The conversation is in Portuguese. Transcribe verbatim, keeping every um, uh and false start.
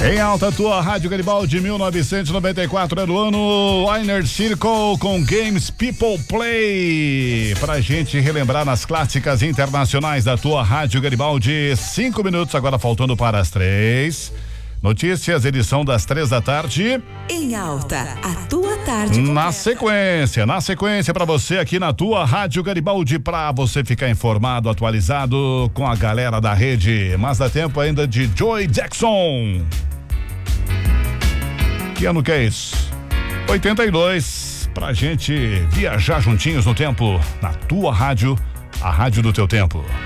Em alta, tua Rádio Garibaldi, mil novecentos e noventa e quatro era o ano. Inner Circle com Games People Play. Pra gente relembrar nas clássicas internacionais da tua Rádio Garibaldi. Cinco minutos agora faltando para as três. Notícias, edição das três da tarde. Em alta, a tua tarde. Na sequência, na sequência para você aqui na tua Rádio Garibaldi, para você ficar informado, atualizado com a galera da rede. Mas dá tempo ainda de Joey Jackson. Que ano que é isso? oitenta e dois. Pra gente viajar juntinhos no tempo, na tua rádio, a rádio do teu tempo.